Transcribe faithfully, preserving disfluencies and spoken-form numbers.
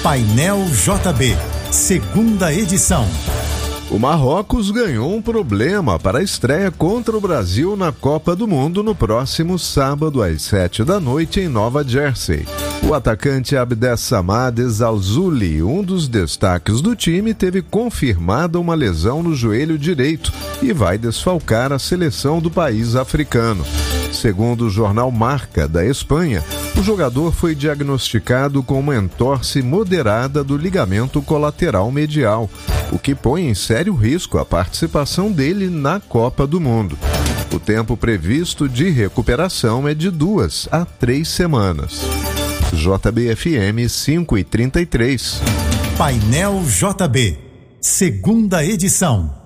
Painel J B, segunda edição. O Marrocos ganhou um problema para a estreia contra o Brasil na Copa do Mundo no próximo sábado às sete da noite em Nova Jersey. O atacante Abdessamad Zalzouli, um dos destaques do time, teve confirmada uma lesão no joelho direito e vai desfalcar a seleção do país africano. Segundo o jornal Marca, da Espanha, o jogador foi diagnosticado com uma entorse moderada do ligamento colateral medial, o que põe em sério risco a participação dele na Copa do Mundo. O tempo previsto de recuperação é de duas a três semanas. J B F M cinco e trinta e três. Painel J B, segunda edição.